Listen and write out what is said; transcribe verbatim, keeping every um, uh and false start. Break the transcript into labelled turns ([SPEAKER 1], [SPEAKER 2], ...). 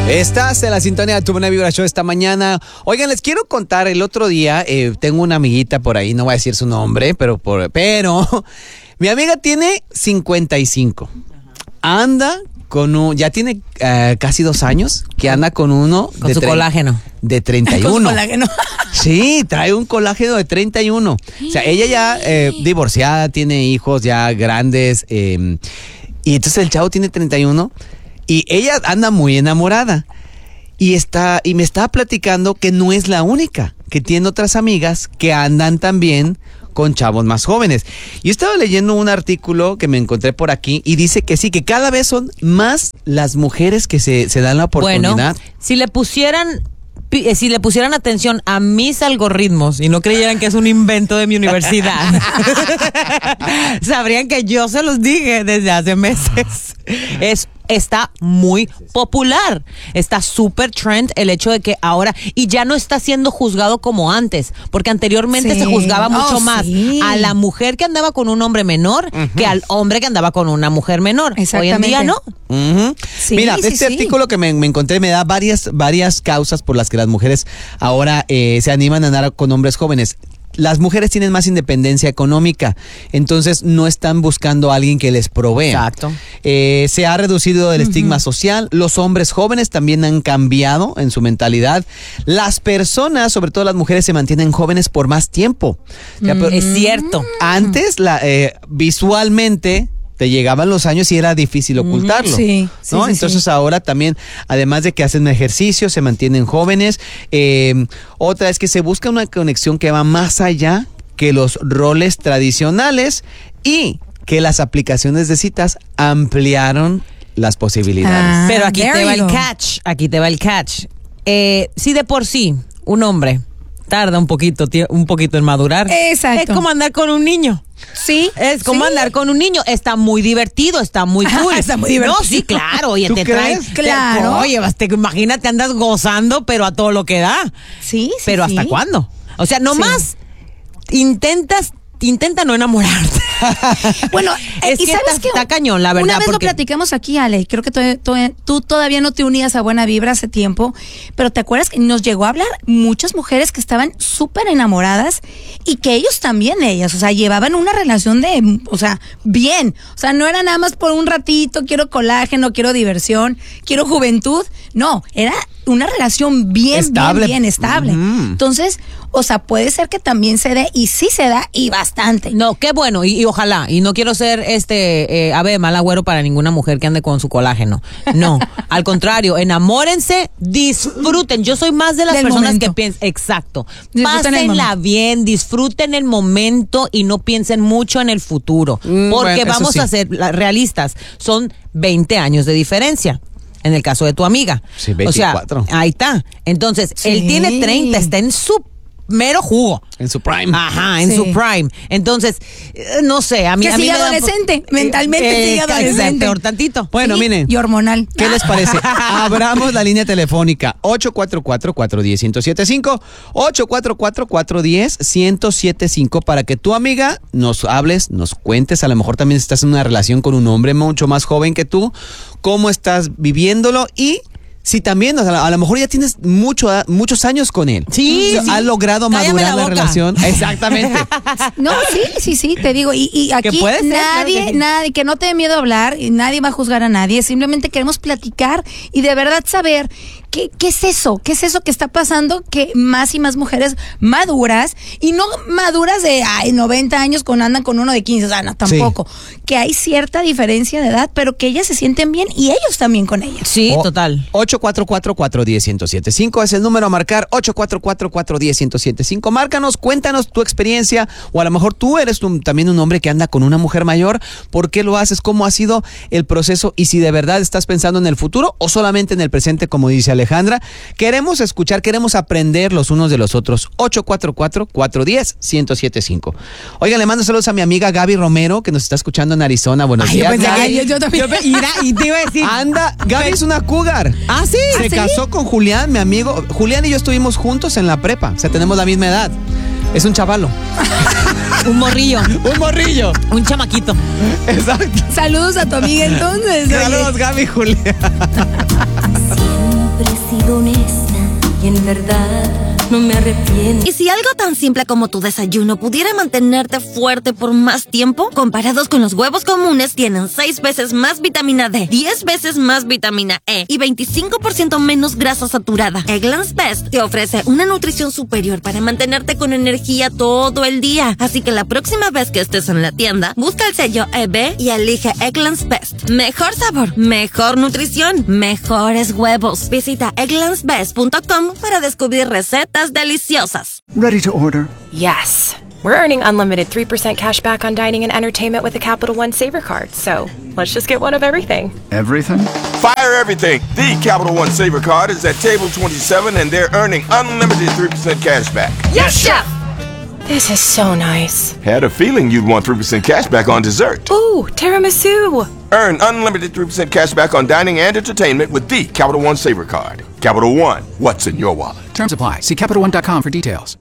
[SPEAKER 1] Estás en la sintonía de Tu Buena Vibra Show esta mañana. Oigan, les quiero contar, el otro día eh, tengo una amiguita por ahí, no voy a decir su nombre, pero por, pero mi amiga tiene cincuenta y cinco. Anda con un, ya tiene uh, casi dos años que anda con uno
[SPEAKER 2] con
[SPEAKER 1] de
[SPEAKER 2] su tre- colágeno
[SPEAKER 1] de treinta y uno.
[SPEAKER 2] Con su colágeno.
[SPEAKER 1] Sí, trae un colágeno de treinta y uno. O sea, ella ya eh, divorciada, tiene hijos ya grandes, eh, y entonces el chavo tiene treinta y uno y ella anda muy enamorada. Y está y me estaba platicando que no es la única, que tiene otras amigas que andan también con chavos más jóvenes. Yo estaba leyendo un artículo que me encontré por aquí y dice que sí, que cada vez son más las mujeres que se, se dan la oportunidad.
[SPEAKER 2] Bueno, si le pusieran si le pusieran atención a mis algoritmos y no creyeran que es un invento de mi universidad, sabrían que yo se los dije desde hace meses. Es Está muy popular, está súper trend el hecho de que ahora, y ya no está siendo juzgado como antes, porque anteriormente sí. se juzgaba mucho oh, más sí. a la mujer que andaba con un hombre menor uh-huh. que al hombre que andaba con una mujer menor. Hoy en día no.
[SPEAKER 1] Uh-huh. Sí, Mira, sí, este sí. artículo que me, me encontré me da varias, varias causas por las que las mujeres ahora eh, se animan a andar con hombres jóvenes. Las mujeres tienen más independencia económica, entonces no están buscando a alguien que les provea.
[SPEAKER 2] Exacto.
[SPEAKER 1] Eh, se ha reducido el uh-huh. estigma social. Los hombres jóvenes también han cambiado en su mentalidad. Las personas, sobre todo las mujeres, se mantienen jóvenes por más tiempo.
[SPEAKER 2] Mm, o sea, es cierto.
[SPEAKER 1] Antes, la, eh, visualmente, te llegaban los años y era difícil ocultarlo. Sí, sí, ¿no? sí Entonces sí. ahora también, además de que hacen ejercicio, se mantienen jóvenes. Eh, otra es que se busca una conexión que va más allá que los roles tradicionales y que las aplicaciones de citas ampliaron las posibilidades.
[SPEAKER 2] Ah, Pero aquí te va el catch, aquí te va el catch. Eh, si de por sí un hombre tarda un poquito, un poquito en madurar,
[SPEAKER 3] exacto.
[SPEAKER 2] es como andar con un niño.
[SPEAKER 3] Sí.
[SPEAKER 2] Es como
[SPEAKER 3] sí.
[SPEAKER 2] andar con un niño. Está muy divertido, está muy cool.
[SPEAKER 3] está muy divertido.
[SPEAKER 2] No, sí, claro. Oye,
[SPEAKER 1] ¿Tú
[SPEAKER 2] te
[SPEAKER 1] crees?
[SPEAKER 2] trae.
[SPEAKER 3] Claro.
[SPEAKER 2] Te, oye, te, imagínate, andas gozando, pero a todo lo que da.
[SPEAKER 3] Sí, sí.
[SPEAKER 2] Pero ¿hasta
[SPEAKER 3] sí.
[SPEAKER 2] cuándo? O sea, nomás sí. intentas. Intenta no enamorarte.
[SPEAKER 3] Bueno,
[SPEAKER 2] es
[SPEAKER 3] ¿y
[SPEAKER 2] que
[SPEAKER 3] sabes
[SPEAKER 2] está,
[SPEAKER 3] qué?
[SPEAKER 2] está cañón, la verdad.
[SPEAKER 3] Una vez
[SPEAKER 2] porque...
[SPEAKER 3] lo platicamos aquí, Ale. Creo que tú, tú, tú todavía no te unías a Buena Vibra hace tiempo, pero ¿te acuerdas que nos llegó a hablar muchas mujeres que estaban súper enamoradas y que ellos también, ellas, o sea, llevaban una relación de, o sea, bien. O sea, no era nada más por un ratito, quiero colágeno, quiero diversión, quiero juventud. No, era una relación bien,
[SPEAKER 1] estable.
[SPEAKER 3] bien, bien estable. Mm. Entonces, o sea, puede ser que también se dé, y sí se da, y bastante.
[SPEAKER 2] No, qué bueno, y, y ojalá, y no quiero ser este eh, ave de mal agüero para ninguna mujer que ande con su colágeno. No, al contrario, enamórense, disfruten. Yo soy más de las
[SPEAKER 3] Del
[SPEAKER 2] personas
[SPEAKER 3] momento.
[SPEAKER 2] que piensan, exacto,
[SPEAKER 3] Disfruten
[SPEAKER 2] pásenla bien, disfruten el momento y no piensen mucho en el futuro,
[SPEAKER 1] Mm,
[SPEAKER 2] porque
[SPEAKER 1] bueno,
[SPEAKER 2] vamos
[SPEAKER 1] sí.
[SPEAKER 2] a ser realistas, son veinte años de diferencia. En el caso de tu amiga.
[SPEAKER 1] Sí, veinticuatro.
[SPEAKER 2] O sea, ahí está. Entonces,
[SPEAKER 3] sí.
[SPEAKER 2] él tiene treinta, está en su mero jugo.
[SPEAKER 1] En su prime.
[SPEAKER 2] Ajá, en
[SPEAKER 3] sí.
[SPEAKER 2] su prime. Entonces, eh, no sé, a mí,
[SPEAKER 3] que
[SPEAKER 2] a mí
[SPEAKER 3] sigue
[SPEAKER 2] me da
[SPEAKER 3] adolescente,
[SPEAKER 2] po-
[SPEAKER 3] mentalmente
[SPEAKER 2] eh,
[SPEAKER 3] sigue
[SPEAKER 2] eh,
[SPEAKER 3] adolescente.
[SPEAKER 2] Peor tantito.
[SPEAKER 1] Bueno,
[SPEAKER 3] Sí,
[SPEAKER 1] miren.
[SPEAKER 3] y hormonal.
[SPEAKER 1] ¿Qué les parece? Abramos la línea telefónica ocho cuatro cuatro, cuatro uno cero, uno cero siete cinco, ocho cuatro cuatro, cuatro uno cero, uno cero siete cinco para que tu amiga nos hables, nos cuentes. A lo mejor también estás en una relación con un hombre mucho más joven que tú, cómo estás viviéndolo y si también, o sea, a lo mejor ya tienes mucho, muchos años con él.
[SPEAKER 2] Sí,
[SPEAKER 1] o sea,
[SPEAKER 2] sí.
[SPEAKER 1] ¿has logrado
[SPEAKER 2] Cállame
[SPEAKER 1] madurar
[SPEAKER 2] la
[SPEAKER 1] la,
[SPEAKER 2] boca.
[SPEAKER 1] relación? Exactamente.
[SPEAKER 3] No, sí, sí, sí, te digo, y, y aquí
[SPEAKER 2] puede ser,
[SPEAKER 3] nadie,
[SPEAKER 2] claro que sí.
[SPEAKER 3] nadie, que no te dé miedo a hablar, y nadie va a juzgar a nadie, simplemente queremos platicar y de verdad saber qué, qué es eso, qué es eso que está pasando, que más y más mujeres maduras, y no maduras de ay, noventa años con andan con uno de quince, o sea, no, tampoco, sí. que hay cierta diferencia de edad, pero que ellas se sienten bien y ellos también con ellas.
[SPEAKER 2] Sí,
[SPEAKER 1] O-
[SPEAKER 2] total.
[SPEAKER 1] ocho cuatro cuatro, cuatro uno cero, uno cero siete cinco es el número a marcar. Ocho cuatro cuatro, cuatro uno cero, uno cero siete cinco. Márcanos, cuéntanos tu experiencia, o a lo mejor tú eres un, también un hombre que anda con una mujer mayor. ¿Por qué lo haces? ¿Cómo ha sido el proceso? Y si de verdad estás pensando en el futuro o solamente en el presente, como dice Alejandra. Queremos escuchar, queremos aprender los unos de los otros. Ocho cuatro cuatro, cuatro uno cero, uno cero siete cinco. Oigan, le mando saludos a mi amiga Gaby Romero, que nos está escuchando en Arizona. Buenos
[SPEAKER 2] Ay, yo
[SPEAKER 1] días,
[SPEAKER 2] pensé
[SPEAKER 1] Gaby.
[SPEAKER 2] que- yo- yo también. Yo pe- y da- y te iba a decir.
[SPEAKER 1] Anda, Gaby es una cougar.
[SPEAKER 2] Ah, sí.
[SPEAKER 1] Se
[SPEAKER 2] ¿Ah, sí?
[SPEAKER 1] casó con Julián, mi amigo. Julián y yo estuvimos juntos en la prepa. O sea, tenemos la misma edad. Es un chavalo.
[SPEAKER 2] Un morrillo.
[SPEAKER 1] Un morrillo.
[SPEAKER 2] Un chamaquito.
[SPEAKER 1] Exacto.
[SPEAKER 3] Saludos a tu amiga entonces. oye.
[SPEAKER 1] Saludos, Gaby y Julián.
[SPEAKER 4] Siempre sido honesta y en verdad no me arrepiento.
[SPEAKER 5] ¿Y si algo tan simple como tu desayuno pudiera mantenerte fuerte por más tiempo? Comparados con los huevos comunes, tienen seis veces más vitamina D, diez veces más vitamina E y veinticinco por ciento menos grasa saturada. Eggland's Best te ofrece una nutrición superior para mantenerte con energía todo el día. Así que la próxima vez que estés en la tienda, busca el sello E B y elige Eggland's Best. Mejor sabor, mejor nutrición, mejores huevos. Visita egglands best punto com para descubrir recetas deliciosas.
[SPEAKER 6] Ready to order?
[SPEAKER 7] Yes. We're earning unlimited three percent cash back on dining and entertainment with the Capital One Saver Card, so let's just get one of everything.
[SPEAKER 6] Everything?
[SPEAKER 8] Fire everything! The Capital One Saver Card is at table twenty-seven and they're earning unlimited three percent cash back.
[SPEAKER 7] Yes, Chef! This is so nice.
[SPEAKER 8] Had a feeling you'd want three percent cash back on dessert.
[SPEAKER 7] Ooh, tiramisu!
[SPEAKER 8] Earn unlimited three percent cash back on dining and entertainment with the Capital One Saver Card. Capital One, what's in your wallet?
[SPEAKER 9] Terms apply. See Capital One dot com for details.